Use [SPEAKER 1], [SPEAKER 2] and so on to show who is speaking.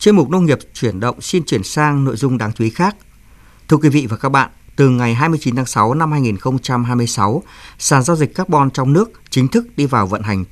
[SPEAKER 1] Chuyên mục Nông nghiệp chuyển động xin chuyển sang nội dung đáng chú ý khác. Thưa quý vị và các bạn, từ ngày 29 tháng 6 năm 2026, sàn giao dịch carbon trong nước chính thức đi vào vận hành